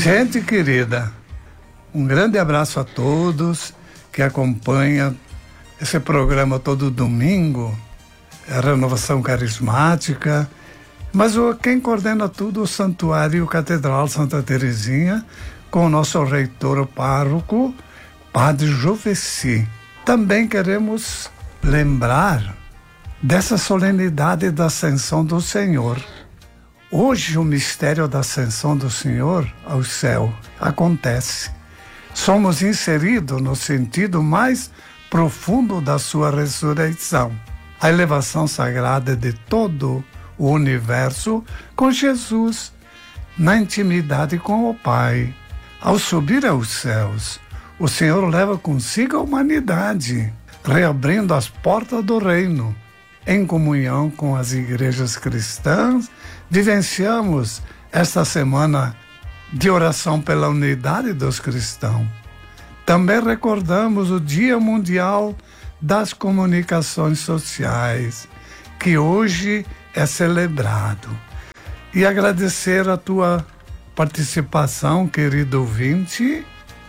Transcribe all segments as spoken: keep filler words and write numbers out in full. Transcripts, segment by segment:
Gente querida, um grande abraço a todos que acompanham esse programa todo domingo, a Renovação Carismática, mas o, quem coordena tudo o Santuário Catedral Santa Teresinha, com o nosso reitor pároco, Padre Joveci. Também queremos lembrar dessa solenidade da Ascensão do Senhor. Hoje o mistério da Ascensão do Senhor ao céu acontece. Somos inseridos no sentido mais profundo da sua ressurreição, a elevação sagrada de todo o universo com Jesus, na intimidade com o Pai. Ao subir aos céus, o Senhor leva consigo a humanidade, reabrindo as portas do reino. Em comunhão com as igrejas cristãs, vivenciamos esta semana de oração pela unidade dos cristãos. Também recordamos o Dia Mundial das Comunicações Sociais, que hoje é celebrado. E agradecer a tua participação, querido ouvinte,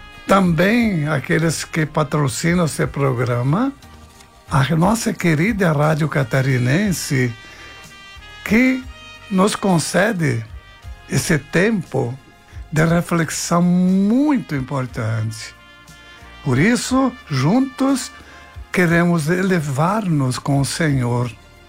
também aqueles que patrocinam esse programa, a nossa querida Rádio Catarinense, que nos concede esse tempo de reflexão muito importante. Por isso, juntos, queremos elevar-nos com o Senhor.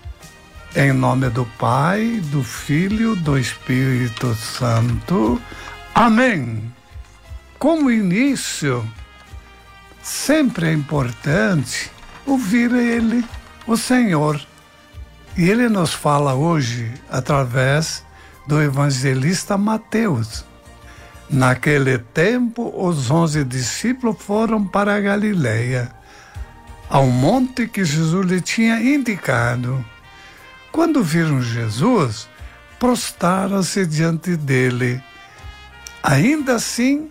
Em nome do Pai, do Filho, do Espírito Santo. Amém. Como início, sempre é importante ouvir Ele, o Senhor. E Ele nos fala hoje através do evangelista Mateus. Naquele tempo, os onze discípulos foram para a Galileia, ao monte que Jesus lhe tinha indicado. Quando viram Jesus, prostraram-se diante dele. Ainda assim,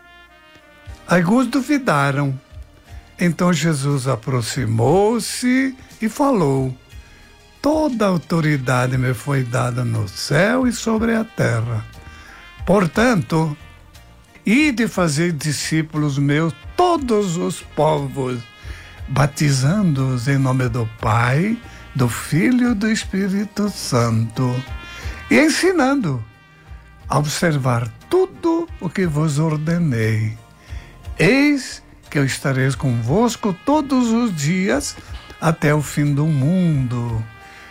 alguns duvidaram. Então Jesus aproximou-se e falou: toda autoridade me foi dada no céu e sobre a terra. Portanto, ide fazer discípulos meus todos os povos, batizando-os em nome do Pai, do Filho e do Espírito Santo, e ensinando a observar tudo o que vos ordenei. Eis que eu estarei convosco todos os dias até o fim do mundo.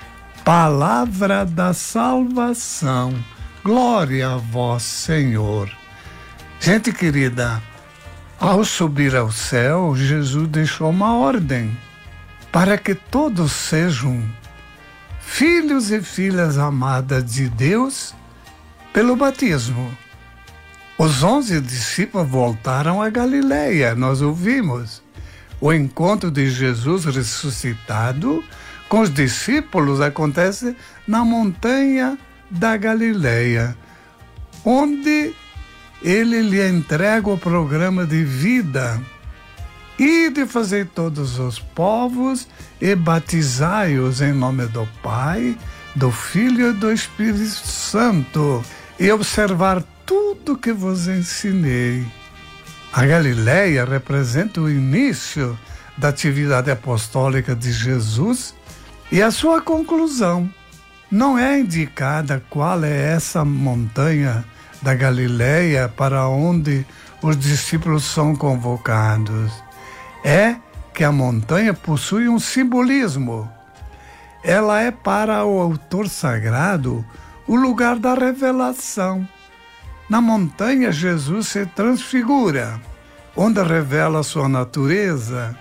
Palavra da salvação. Glória a vós, Senhor. Gente querida, ao subir ao céu, Jesus deixou uma ordem para que todos sejam filhos e filhas amadas de Deus pelo batismo. Os onze discípulos voltaram a Galileia, nós ouvimos. O encontro de Jesus ressuscitado com os discípulos acontece na montanha da Galileia, onde ele lhe entrega o programa de vida. Ide fazer todos os povos e batizai-os em nome do Pai, do Filho e do Espírito Santo, e observar tudo que vos ensinei. A Galileia representa o início da atividade apostólica de Jesus e a sua conclusão. Não é indicada qual é essa montanha da Galileia para onde os discípulos são convocados. É que a montanha possui um simbolismo. Ela é para o autor sagrado o lugar da revelação. Na montanha, Jesus se transfigura, onde revela sua natureza,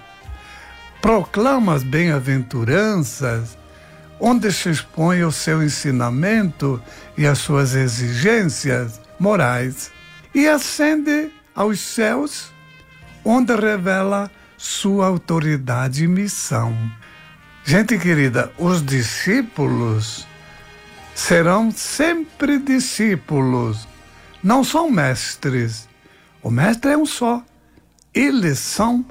proclama as bem-aventuranças, onde se expõe o seu ensinamento e as suas exigências morais, e ascende aos céus, onde revela sua autoridade e missão. Gente querida, os discípulos serão sempre discípulos, não são mestres. O mestre é um só. Eles são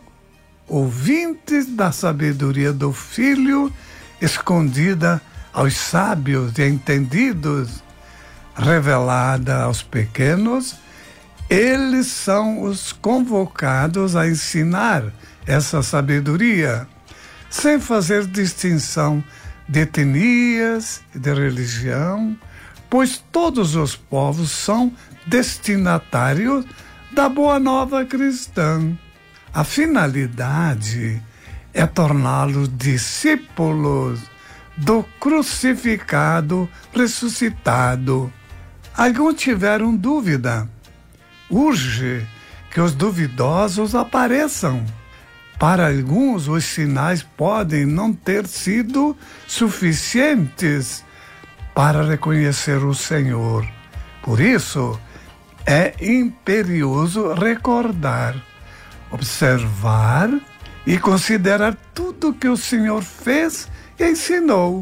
ouvintes da sabedoria do Filho, escondida aos sábios e entendidos, revelada aos pequenos Eles são os convocados a ensinar essa sabedoria, sem fazer distinção de etnias e de religião, pois todos os povos são destinatários da boa nova cristã. A finalidade é torná-los discípulos do crucificado ressuscitado. Alguns tiveram dúvida. Urge que os duvidosos apareçam. Para alguns, os sinais podem não ter sido suficientes para reconhecer o Senhor. Por isso, é imperioso recordar, observar e considerar tudo que o Senhor fez e ensinou.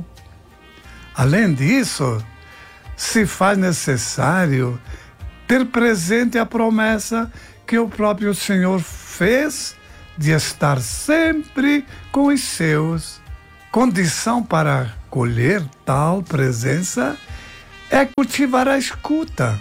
Além disso, se faz necessário ter presente a promessa que o próprio Senhor fez de estar sempre com os seus. Condição para colher tal presença é cultivar a escuta,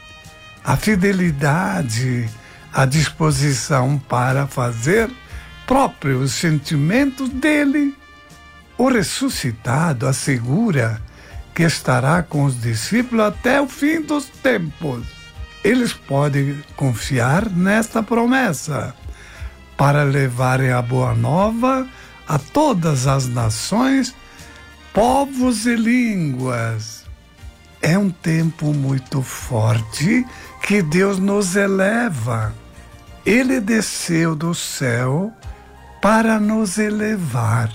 a fidelidade, a disposição para fazer próprios os sentimentos dele. O ressuscitado assegura que estará com os discípulos até o fim dos tempos. Eles podem confiar nesta promessa para levarem a boa nova a todas as nações, povos e línguas. É um tempo muito forte que Deus nos eleva. Ele desceu do céu para nos elevar.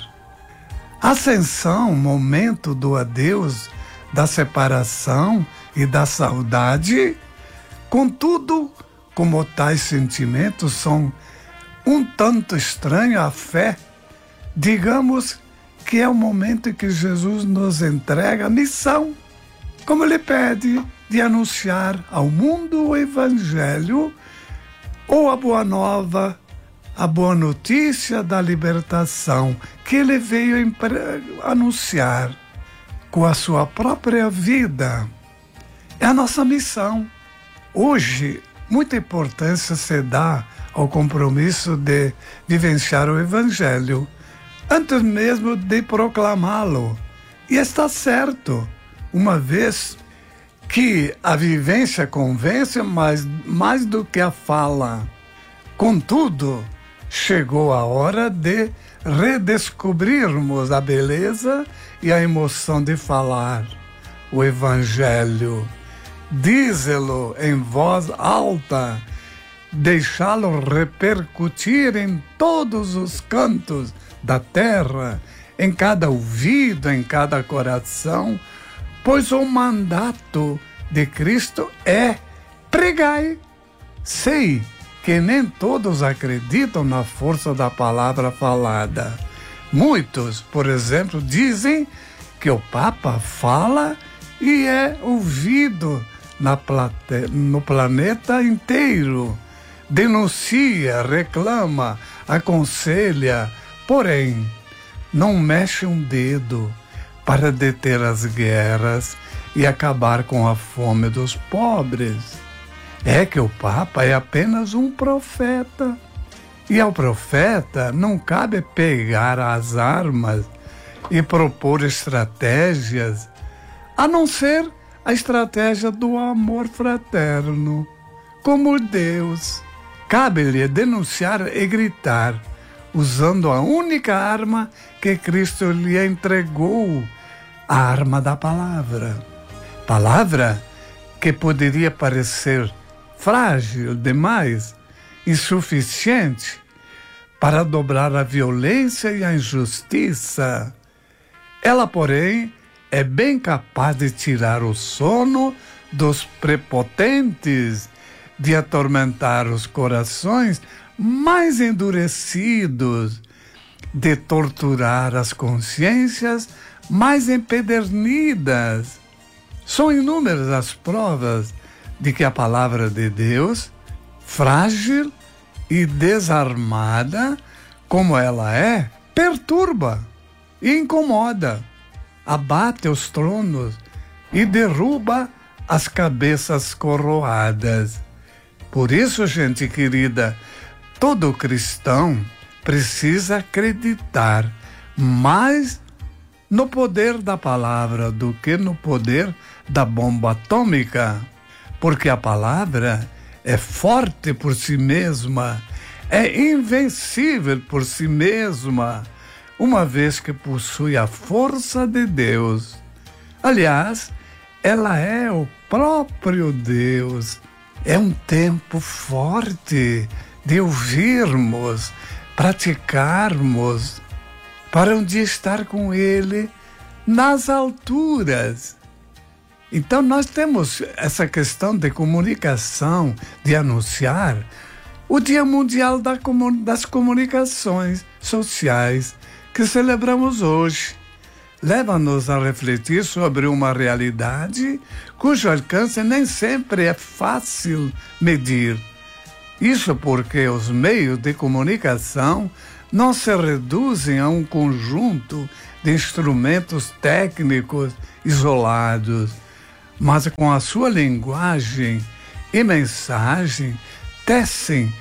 Ascensão, momento do adeus, da separação e da saudade. Contudo, como tais sentimentos são um tanto estranhos à fé, digamos que é o momento em que Jesus nos entrega a missão, como ele pede, de anunciar ao mundo o Evangelho ou a boa nova, a boa notícia da libertação que ele veio anunciar com a sua própria vida. É a nossa missão. Hoje, muita importância se dá ao compromisso de vivenciar o Evangelho, antes mesmo de proclamá-lo. E está certo, uma vez que a vivência convence mais, mais do que a fala. Contudo, chegou a hora de redescobrirmos a beleza e a emoção de falar o Evangelho, dizê-lo em voz alta, deixá-lo repercutir em todos os cantos da terra, em cada ouvido, em cada coração, pois o mandato de Cristo é pregai. Sei que nem todos acreditam na força da palavra falada. Muitos, por exemplo, dizem que o Papa fala e é ouvido na plate... no planeta inteiro. Denuncia, reclama, aconselha, porém, não mexe um dedo para deter as guerras e acabar com a fome dos pobres. É que o Papa é apenas um profeta. E ao profeta não cabe pegar as armas e propor estratégias, a não ser a estratégia do amor fraterno. Como Deus, cabe-lhe denunciar e gritar, usando a única arma que Cristo lhe entregou, a arma da palavra. Palavra que poderia parecer frágil demais, insuficiente para dobrar a violência e a injustiça. Ela, porém, é bem capaz de tirar o sono dos prepotentes, de atormentar os corações mais endurecidos, de torturar as consciências mais empedernidas. São inúmeras as provas de que a palavra de Deus, frágil e desarmada como ela é, perturba e incomoda, abate os tronos e derruba as cabeças coroadas. Por isso, gente querida, todo cristão precisa acreditar mais no poder da palavra do que no poder da bomba atômica, porque a palavra é forte por si mesma, é invencível por si mesma, uma vez que possui a força de Deus. Aliás, ela é o próprio Deus. É um tempo forte de ouvirmos, praticarmos, para um dia estar com Ele nas alturas. Então nós temos essa questão de comunicação, de anunciar o Dia Mundial das Comunicações Sociais, que celebramos hoje. Leva-nos a refletir sobre uma realidade cujo alcance nem sempre é fácil medir. Isso porque os meios de comunicação não se reduzem a um conjunto de instrumentos técnicos isolados, mas com a sua linguagem e mensagem tecem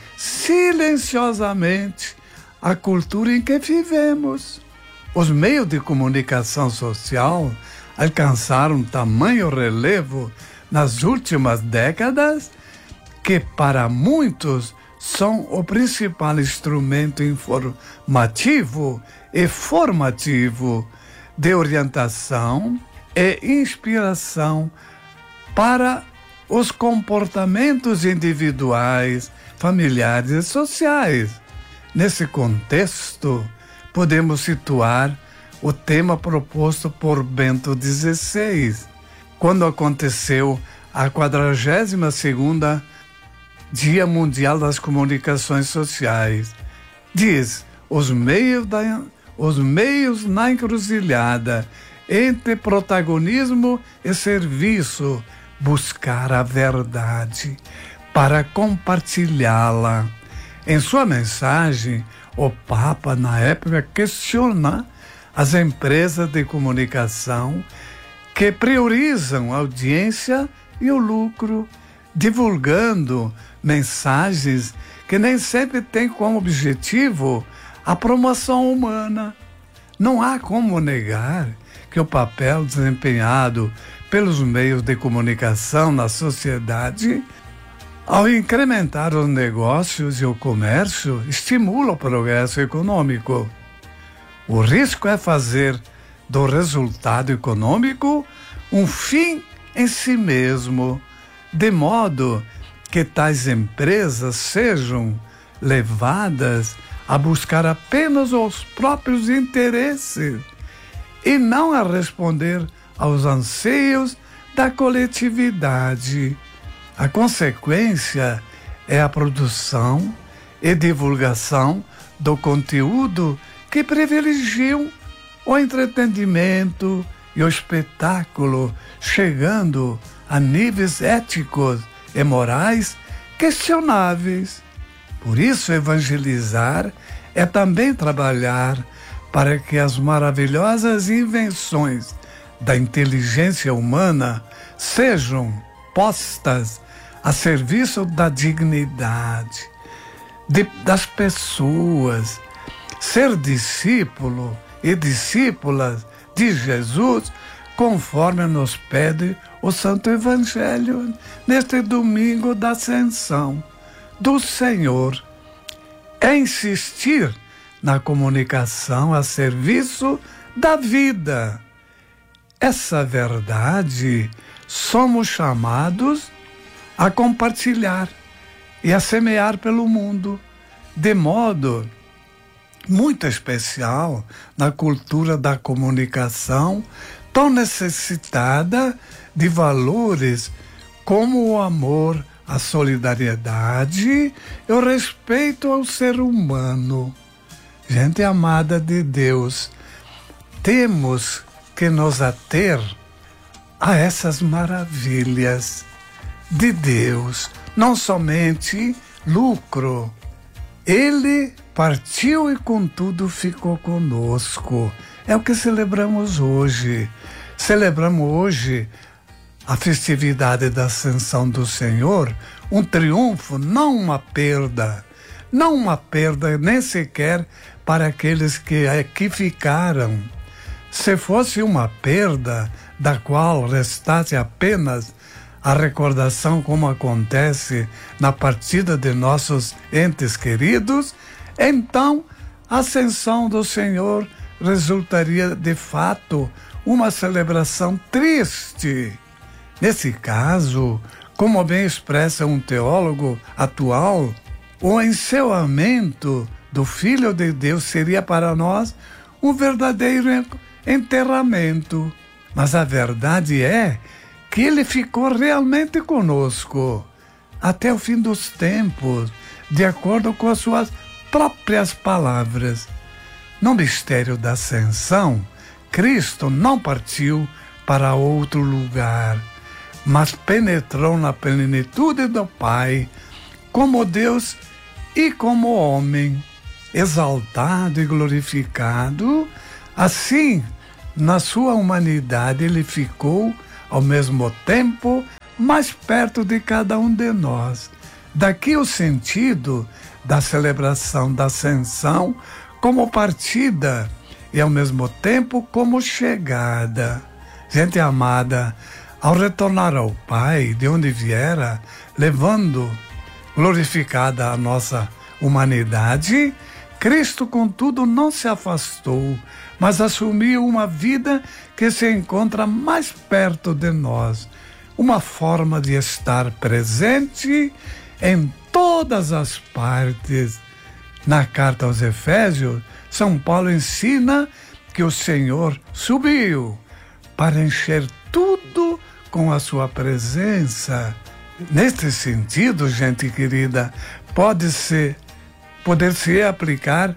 silenciosamente a cultura em que vivemos. Os meios de comunicação social alcançaram tamanho relevo nas últimas décadas que, para muitos, são o principal instrumento informativo e formativo de orientação e inspiração para os comportamentos individuais, familiares e sociais. Nesse contexto, podemos situar o tema proposto por Bento dezesseis, quando aconteceu a quadragésima segunda Dia Mundial das Comunicações Sociais. Diz, os meios, da, os meios na encruzilhada entre protagonismo e serviço, buscar a verdade para compartilhá-la. Em sua mensagem, o Papa, na época, questiona as empresas de comunicação que priorizam a audiência e o lucro, divulgando mensagens que nem sempre têm como objetivo a promoção humana. Não há como negar que o papel desempenhado pelos meios de comunicação na sociedade, ao incrementar os negócios e o comércio, estimula o progresso econômico. O risco é fazer do resultado econômico um fim em si mesmo, de modo que tais empresas sejam levadas a buscar apenas os próprios interesses e não a responder aos anseios da coletividade. A consequência é a produção e divulgação do conteúdo que privilegiam o entretenimento e o espetáculo, chegando a níveis éticos e morais questionáveis. Por isso, evangelizar é também trabalhar para que as maravilhosas invenções da inteligência humana sejam postas a serviço da dignidade de, das pessoas. Ser discípulo e discípulas de Jesus, conforme nos pede o Santo Evangelho neste domingo da Ascensão do Senhor, é insistir na comunicação a serviço da vida. Essa verdade somos chamados a compartilhar e a semear pelo mundo, de modo muito especial na cultura da comunicação, tão necessitada de valores como o amor, a solidariedade e o respeito ao ser humano. Gente amada de Deus, temos que nos ater a essas maravilhas de Deus, não somente lucro. Ele partiu e contudo ficou conosco. É o que celebramos hoje. Celebramos hoje a festividade da Ascensão do Senhor um triunfo, não uma perda. Não uma perda nem sequer para aqueles que aqui ficaram. Se fosse uma perda da qual restasse apenas a recordação, como acontece na partida de nossos entes queridos, então a ascensão do Senhor resultaria de fato uma celebração triste. Nesse caso, como bem expressa um teólogo atual, o enseoamento do Filho de Deus seria para nós um verdadeiro enterramento. Mas a verdade é que ele ficou realmente conosco até o fim dos tempos, de acordo com as suas próprias palavras. No mistério da ascensão, Cristo não partiu para outro lugar, mas penetrou na plenitude do Pai, como Deus e como homem, exaltado e glorificado. Assim, na sua humanidade, ele ficou, ao mesmo tempo, mais perto de cada um de nós. Daqui o sentido da celebração da ascensão como partida e, ao mesmo tempo, como chegada. Gente amada, ao retornar ao Pai, de onde viera, levando glorificada a nossa humanidade, Cristo, contudo, não se afastou, mas assumiu uma vida que se encontra mais perto de nós, uma forma de estar presente em todas as partes. Na carta aos Efésios, São Paulo ensina que o Senhor subiu para encher tudo com a sua presença. Neste sentido, gente querida, pode-se, poder-se aplicar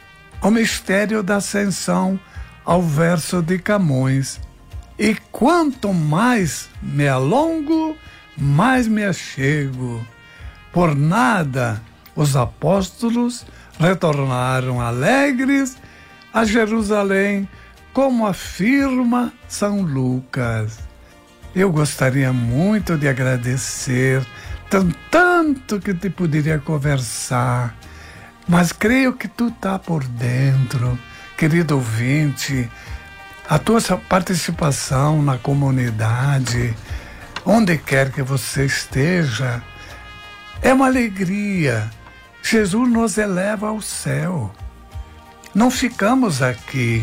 ao mistério da ascensão ao verso de Camões. E quanto mais me alongo, mais me achego. Por nada os apóstolos retornaram alegres a Jerusalém, como afirma São Lucas. Eu gostaria muito de agradecer, tanto, tanto que te poderia conversar, mas creio que tu tá por dentro, querido ouvinte, a tua participação na comunidade, onde quer que você esteja, é uma alegria. Jesus nos eleva ao céu. Não ficamos aqui.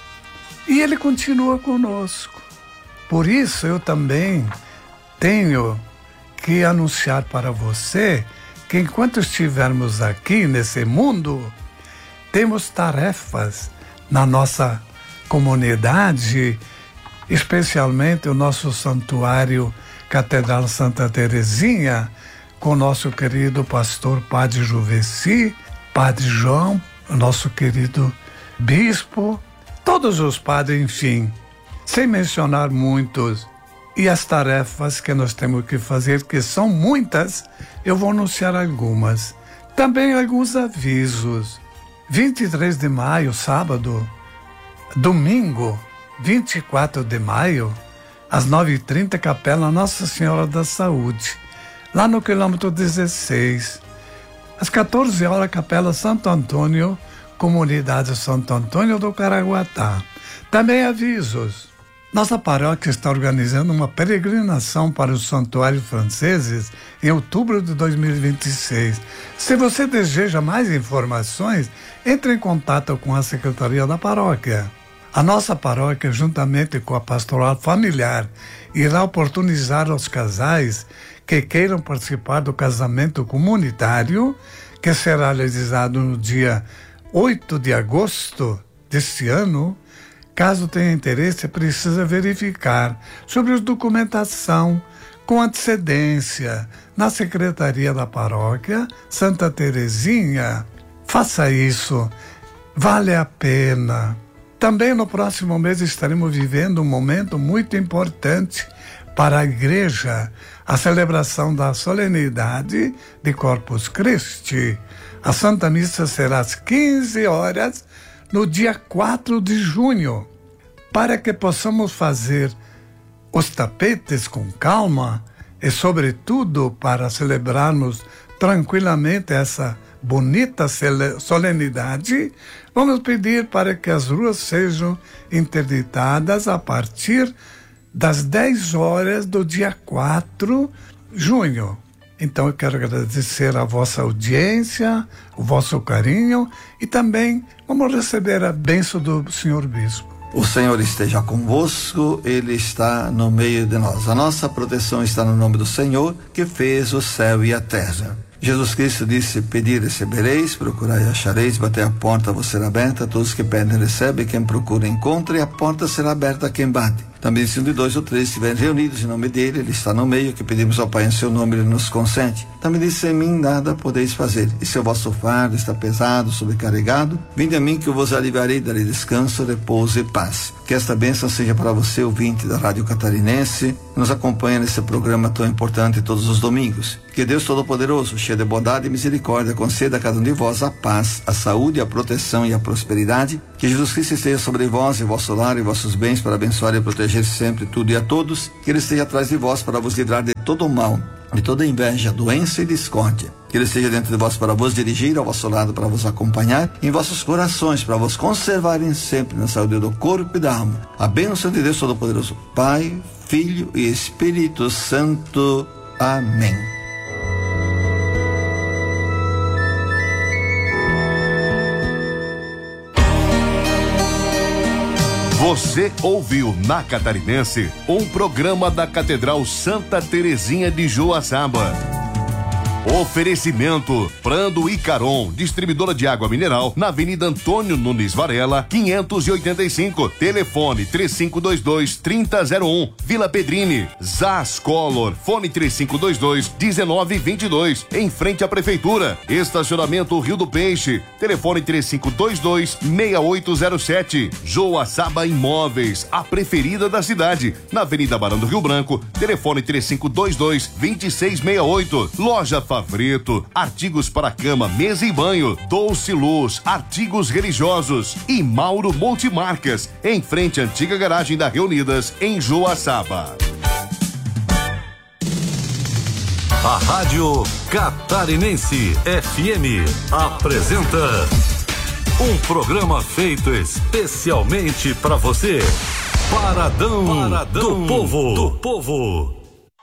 E Ele continua conosco. Por isso eu também tenho que anunciar para você que enquanto estivermos aqui nesse mundo, temos tarefas na nossa comunidade, especialmente o nosso santuário Catedral Santa Terezinha, com o nosso querido pastor Padre Juveci, Padre João, o nosso querido bispo, todos os padres, enfim, sem mencionar muitos. E as tarefas que nós temos que fazer, que são muitas, eu vou anunciar algumas. Também alguns avisos. vinte e três de maio, sábado, domingo, vinte e quatro de maio, às nove e trinta, Capela Nossa Senhora da Saúde, lá no quilômetro dezesseis. Às quatorze horas, Capela Santo Antônio, Comunidade Santo Antônio do Caraguatá. Também avisos. Nossa paróquia está organizando uma peregrinação para os santuários franceses em outubro de dois mil e vinte e seis. Se você deseja mais informações, entre em contato com a Secretaria da Paróquia. A nossa paróquia, juntamente com a Pastoral Familiar, irá oportunizar aos casais que queiram participar do casamento comunitário, que será realizado no dia oito de agosto deste ano. Caso tenha interesse, precisa verificar sobre a documentação com antecedência na Secretaria da Paróquia Santa Terezinha. Faça isso, vale a pena. Também no próximo mês estaremos vivendo um momento muito importante para a Igreja, a celebração da solenidade de Corpus Christi. A Santa Missa será às quinze horas, no dia quatro de junho, para que possamos fazer os tapetes com calma e, sobretudo, para celebrarmos tranquilamente essa bonita solenidade, vamos pedir para que as ruas sejam interditadas a partir das dez horas do dia quatro de junho. Então eu quero agradecer a vossa audiência, o vosso carinho e também vamos receber a bênção do senhor Bispo. O Senhor esteja convosco, Ele está no meio de nós. A nossa proteção está no nome do Senhor, que fez o céu e a terra. Jesus Cristo disse: pedir recebereis, procurai e achareis, bater a porta vos será aberta, todos que pedem recebem, quem procura encontra, e a porta será aberta a quem bate. Também se um de dois ou três estiverem reunidos em nome dele, ele está no meio, que pedimos ao Pai em seu nome, ele nos consente. Também disse: sem mim nada podeis fazer, e se o vosso fardo está pesado, sobrecarregado, vinde a mim que eu vos aliviarei, darei descanso, repouso e paz. Que esta bênção seja para você, ouvinte da Rádio Catarinense, que nos acompanha nesse programa tão importante todos os domingos. Que Deus Todo-Poderoso, cheio de bondade e misericórdia, conceda a cada um de vós a paz, a saúde, a proteção e a prosperidade. Que Jesus Cristo esteja sobre vós, em vosso lar e vossos bens, para abençoar e proteger sempre tudo e a todos. Que Ele esteja atrás de vós para vos livrar de todo o mal, de toda inveja, doença e discórdia. Que Ele esteja dentro de vós para vos dirigir, ao vosso lado para vos acompanhar, em vossos corações para vos conservarem sempre na saúde do corpo e da alma. A bênção de Deus Todo-Poderoso, Pai, Filho e Espírito Santo. Amém. Você ouviu na Catarinense um programa da Catedral Santa Terezinha de Joaçaba. Oferecimento Prando e Caron, distribuidora de água mineral, na Avenida Antônio Nunes Varela, quinhentos e oitenta e cinco. Telefone três cinco dois dois, três zero zero um. Vila Pedrini. Zaz Color, fone três cinco dois dois, um nove dois dois. Em frente à Prefeitura. Estacionamento Rio do Peixe. Telefone três cinco dois dois, seis oito zero sete. Joaçaba Imóveis, a preferida da cidade, na Avenida Barão do Rio Branco. Telefone três cinco dois dois, dois seis seis oito. Loja Favreto, artigos para cama, mesa e banho. Doce Luz, artigos religiosos. E Mauro Multimarcas, em frente à antiga garagem da Reunidas, em Joaçaba. A Rádio Catarinense F M apresenta um programa feito especialmente para você. Paradão, Paradão do Povo. Do Povo.